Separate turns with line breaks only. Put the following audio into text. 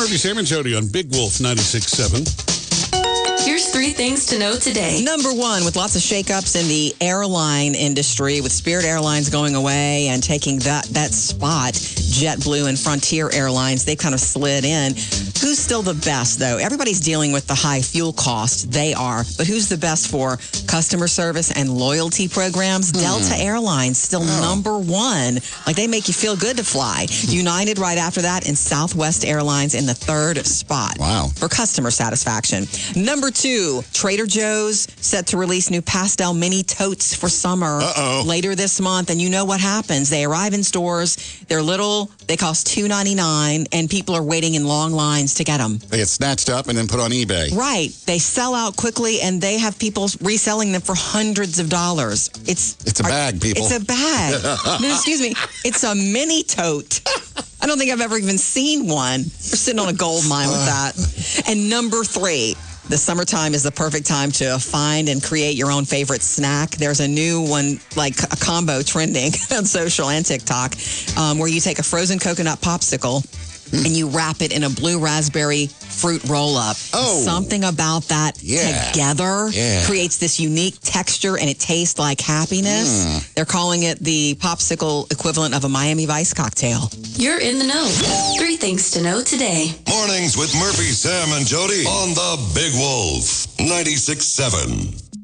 Murphy, Sam, and Jody on Big Wolf 96.7.
Here's 3 things to know today.
Number 1, with lots of shakeups in the airline industry, with Spirit Airlines going away and taking that spot, JetBlue and Frontier Airlines, they kind of slid in. Who's still the best, though? Everybody's dealing with the high fuel cost. They are. But who's the best for customer service and loyalty programs? Delta Airlines, still number 1. Like, they make you feel good to fly. United right after that, and Southwest Airlines in the 3rd spot.
Wow.
For customer satisfaction. Number 2, Trader Joe's set to release new pastel mini totes for summer later this month. And you know what happens. They arrive in stores. They're little. They cost $2.99, and people are waiting in long lines to get them.
They get snatched up and then put on eBay.
Right. They sell out quickly, and they have people reselling them for hundreds of dollars.
It's a bag, people.
It's a bag. No, excuse me. It's a mini tote. I don't think I've ever even seen one. We're sitting on a gold mine with that. And number 3, the summertime is the perfect time to find and create your own favorite snack. There's a new one, like a combo trending on social and TikTok, where you take a frozen coconut popsicle and you wrap it in a blue raspberry fruit roll-up.
Oh.
Something about that together creates this unique texture, and it tastes like happiness. They're calling it the popsicle equivalent of a Miami Vice cocktail.
You're in the know. 3 things to know today.
Mornings with Murphy, Sam, and Jody on the Big Wolf 96.7.